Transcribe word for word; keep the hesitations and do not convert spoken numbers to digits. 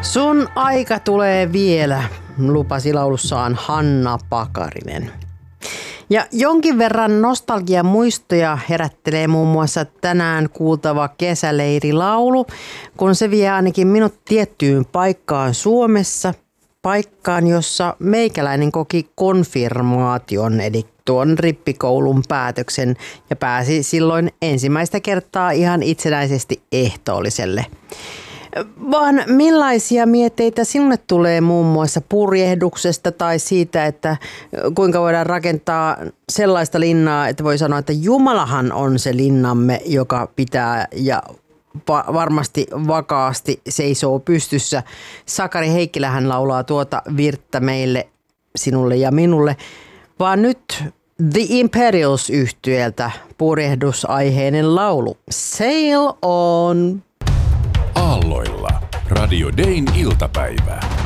Sun aika tulee vielä, lupasi laulussaan Hanna Pakarinen. Ja jonkin verran nostalgiamuistoja herättelee muun muassa tänään kuultava kesäleirilaulu, kun se vie ainakin minut tiettyyn paikkaan Suomessa, paikkaan, jossa meikäläinen koki konfirmaation, eli tuon rippikoulun päätöksen, ja pääsi silloin ensimmäistä kertaa ihan itsenäisesti ehtoolliselle. Vaan millaisia mietteitä sinulle tulee muun muassa purjehduksesta tai siitä, että kuinka voidaan rakentaa sellaista linnaa, että voi sanoa, että Jumalahan on se linnamme, joka pitää ja varmasti vakaasti seisoo pystyssä. Sakari Heikkilähän laulaa tuota virttä meille, sinulle ja minulle, vaan nyt The Imperials -yhtyeeltä purjehdusaiheinen laulu Sail On. Aalloilla Radio Dayn iltapäivä.